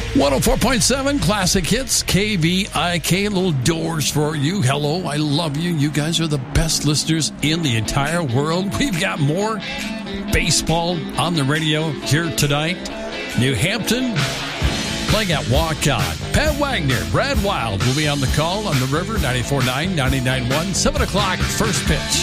104.7 Classic Hits, KVIK, little doors for you. Hello, I love you. You guys are the best listeners in the entire world. We've got more baseball on the radio here tonight. New Hampton playing at Walcott. Pat Wagner, Brad Wild will be on the call on the River, 94.9, 99.1, 7 o'clock, first pitch.